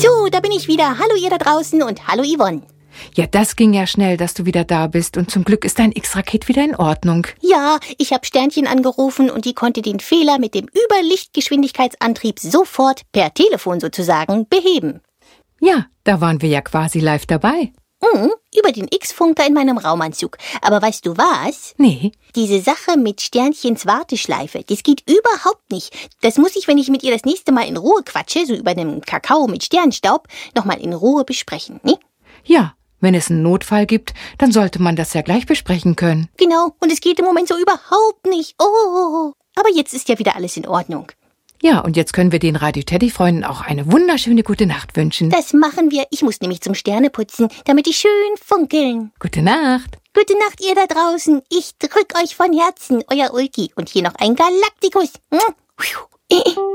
So, da bin ich wieder. Hallo ihr da draußen und hallo Yvonne. Ja, das ging ja schnell, dass du wieder da bist. Und zum Glück ist dein X-Raket wieder in Ordnung. Ja, ich habe Sternchen angerufen und die konnte den Fehler mit dem Überlichtgeschwindigkeitsantrieb sofort, per Telefon sozusagen, beheben. Ja, da waren wir ja quasi live dabei. Über den X-Funker in meinem Raumanzug. Aber weißt du was? Nee. Diese Sache mit Sternchens Warteschleife, das geht überhaupt nicht. Das muss ich, wenn ich mit ihr das nächste Mal in Ruhe quatsche, so über einem Kakao mit Sternstaub, nochmal in Ruhe besprechen, ne? Ja, wenn es einen Notfall gibt, dann sollte man das ja gleich besprechen können. Genau, und es geht im Moment so überhaupt nicht. Oh, aber jetzt ist ja wieder alles in Ordnung. Ja, und jetzt können wir den Radio-Teddy-Freunden auch eine wunderschöne gute Nacht wünschen. Das machen wir. Ich muss nämlich zum Sterneputzen, damit die schön funkeln. Gute Nacht. Gute Nacht, ihr da draußen. Ich drück euch von Herzen, euer Ulki. Und hier noch ein Galaktikus.